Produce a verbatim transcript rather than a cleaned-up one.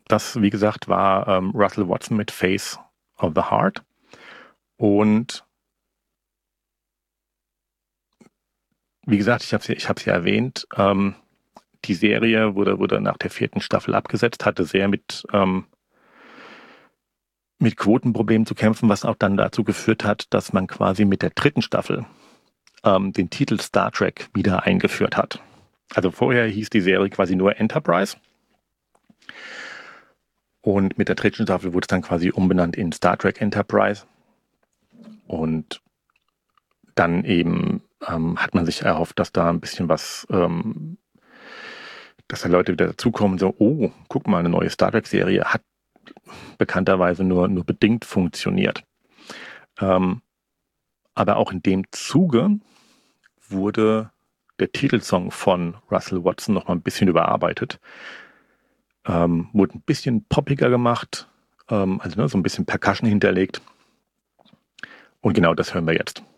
das, wie gesagt, war ähm, Russell Watson mit Face of the Heart. Und wie gesagt, ich habe es ich hab's ja erwähnt, ähm, die Serie wurde, wurde nach der vierten Staffel abgesetzt, hatte sehr mit, ähm, mit Quotenproblemen zu kämpfen, was auch dann dazu geführt hat, dass man quasi mit der dritten Staffel ähm, den Titel Star Trek wieder eingeführt hat. Also vorher hieß die Serie quasi nur Enterprise. Und mit der dritten Staffel wurde es dann quasi umbenannt in Star Trek Enterprise. Und dann eben ähm, hat man sich erhofft, dass da ein bisschen was, ähm, dass da Leute wieder dazukommen, so, oh, guck mal, eine neue Star Trek-Serie hat bekannterweise nur, nur bedingt funktioniert. Ähm, aber auch in dem Zuge wurde der Titelsong von Russell Watson noch mal ein bisschen überarbeitet. Ähm, wurde ein bisschen poppiger gemacht, ähm, also ne, so ein bisschen Percussion hinterlegt. Und genau das hören wir jetzt.